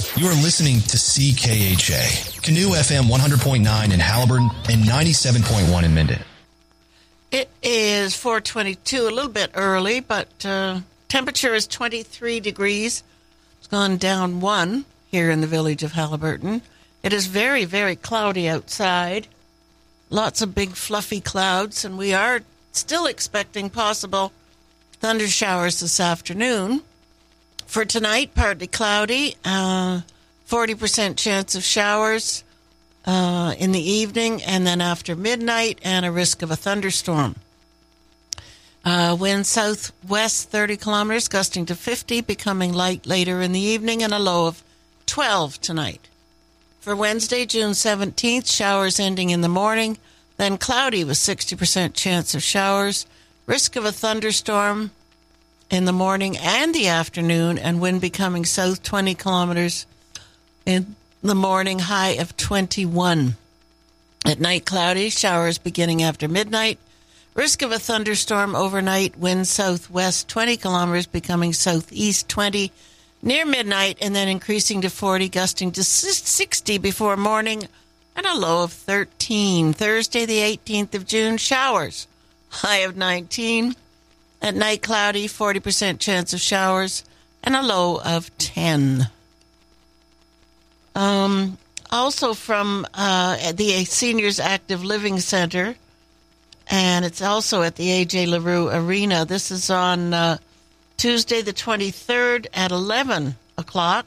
You are listening to CKHA, Canoe FM 100.9 in Haliburton and 97.1 in Minden. It is 4:22, a little bit early, but temperature is 23 degrees. It's gone down 1 here in the village of Haliburton. It is very, very cloudy outside. Lots of big fluffy clouds, and we are still expecting possible thunder showers this afternoon. For tonight, partly cloudy, 40% chance of showers in the evening, and then after midnight, and a risk of a thunderstorm. Wind southwest 30 kilometers, gusting to 50, becoming light later in the evening, and a low of 12 tonight. For Wednesday, June 17th, showers ending in the morning, then cloudy with 60% chance of showers, risk of a thunderstorm in the morning and the afternoon, and wind becoming south 20 kilometers in the morning, high of 21. At night, cloudy, showers beginning after midnight, risk of a thunderstorm overnight, wind southwest 20 kilometers, becoming southeast 20 near midnight, and then increasing to 40, gusting to 60 before morning, and a low of 13. Thursday, the 18th of June, showers, high of 19. At night, cloudy, 40% chance of showers, and a low of 10. Also from the Seniors Active Living Center, and it's also at the A.J. LaRue Arena. This is on Tuesday the 23rd at 11 o'clock.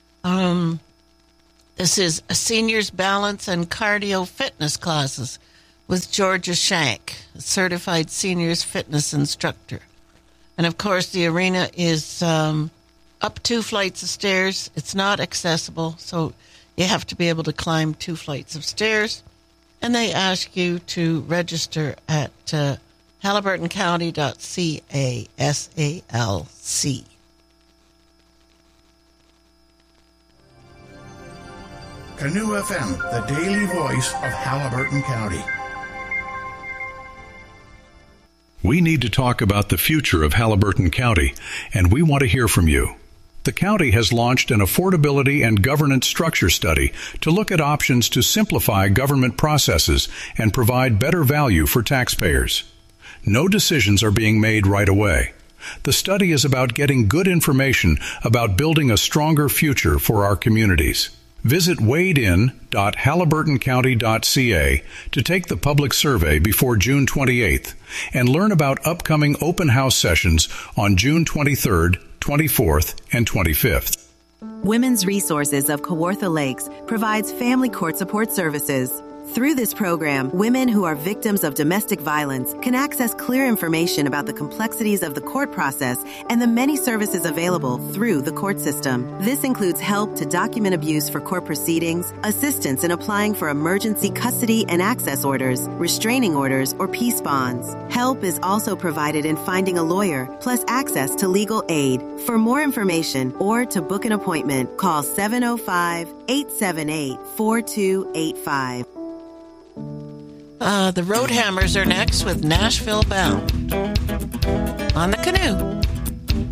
This is a seniors balance and cardio fitness classes with Georgia Shank, a certified seniors fitness instructor. And, of course, the arena is up 2 flights of stairs. It's not accessible, so you have to be able to climb 2 flights of stairs. And they ask you to register at haliburtoncounty.ca, SALC. Canoe FM, the daily voice of Haliburton County. We need to talk about the future of Haliburton County, and we want to hear from you. The county has launched an affordability and governance structure study to look at options to simplify government processes and provide better value for taxpayers. No decisions are being made right away. The study is about getting good information about building a stronger future for our communities. Visit wadein.haliburtoncounty.ca to take the public survey before June 28th and learn about upcoming open house sessions on June 23rd, 24th, and 25th. Women's Resources of Kawartha Lakes provides family court support services. Through this program, women who are victims of domestic violence can access clear information about the complexities of the court process and the many services available through the court system. This includes help to document abuse for court proceedings, assistance in applying for emergency custody and access orders, restraining orders, or peace bonds. Help is also provided in finding a lawyer, plus access to legal aid. For more information or to book an appointment, call 705-878-4285. The Roadhammers are next with Nashville Bound on the Canoe.